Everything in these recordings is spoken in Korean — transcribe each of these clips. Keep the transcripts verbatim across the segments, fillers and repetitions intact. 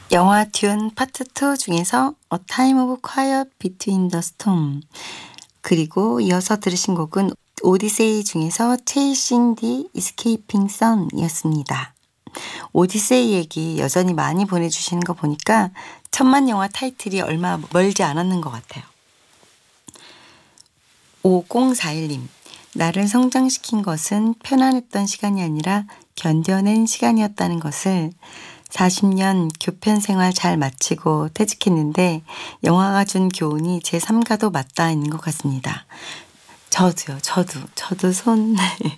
영화 듄 파트 투 중에서 A Time of Quiet Between the Storm, 그리고 이어서 들으신 곡은 오디세이 중에서 Chasing the Escaping Sun 이었습니다. 오디세이 얘기 여전히 많이 보내주시는 거 보니까 천만 영화 타이틀이 얼마 멀지 않았는 것 같아요. 오공사일 님, 나를 성장시킨 것은 편안했던 시간이 아니라 견뎌낸 시간이었다는 것을 사십 년 교편 생활 잘 마치고 퇴직했는데 영화가 준 교훈이 제 삶과도 맞닿아 있는 것 같습니다. 저도요. 저도. 저도 손.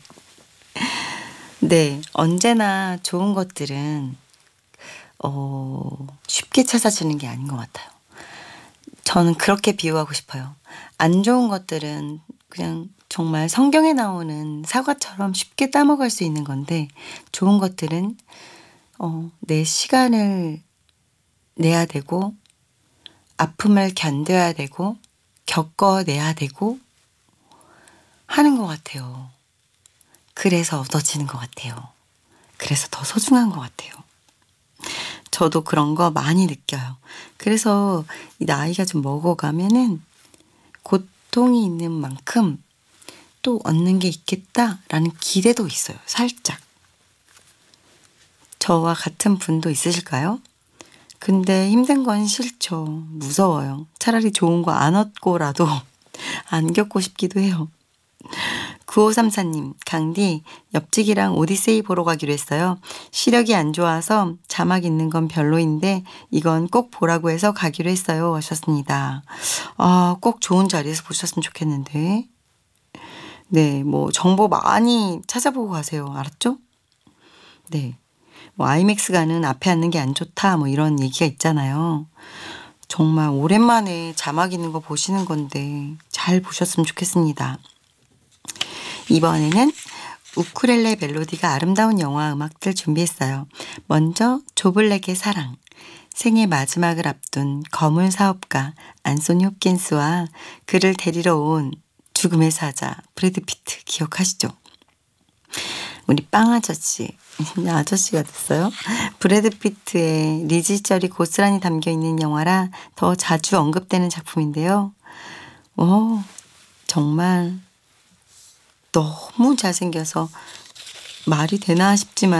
네. 언제나 좋은 것들은 어, 쉽게 찾아지는 게 아닌 것 같아요. 저는 그렇게 비유하고 싶어요. 안 좋은 것들은 그냥 정말 성경에 나오는 사과처럼 쉽게 따먹을 수 있는 건데, 좋은 것들은 어, 내 시간을 내야 되고 아픔을 견뎌야 되고 겪어내야 되고 하는 것 같아요. 그래서 얻어지는 것 같아요. 그래서 더 소중한 것 같아요. 저도 그런 거 많이 느껴요. 그래서 이 나이가 좀 먹어가면은 고통이 있는 만큼 또 얻는 게 있겠다라는 기대도 있어요. 살짝. 저와 같은 분도 있으실까요? 근데 힘든 건 싫죠. 무서워요. 차라리 좋은 거 안 얻고라도 안 겪고 싶기도 해요. 구오삼사 님, 강디, 옆집이랑 오디세이 보러 가기로 했어요. 시력이 안 좋아서 자막 있는 건 별로인데 이건 꼭 보라고 해서 가기로 했어요. 하셨습니다. 아, 꼭 좋은 자리에서 보셨으면 좋겠는데. 네, 뭐 정보 많이 찾아보고 가세요. 알았죠? 네. 뭐 아이맥스 가는 앞에 앉는 게 안 좋다 뭐 이런 얘기가 있잖아요. 정말 오랜만에 자막 있는 거 보시는 건데 잘 보셨으면 좋겠습니다. 이번에는 우쿨렐레 멜로디가 아름다운 영화 음악들 준비했어요. 먼저 조블랙의 사랑, 생애 마지막을 앞둔 거물 사업가 안소니 홉킨스와 그를 데리러 온 죽음의 사자 브래드 피트 기억하시죠? 우리 빵 아저씨, 아저씨가 됐어요. 브래드 피트의 리즈 시절이 고스란히 담겨있는 영화라 더 자주 언급되는 작품인데요. 오, 정말 너무 잘생겨서 말이 되나 싶지만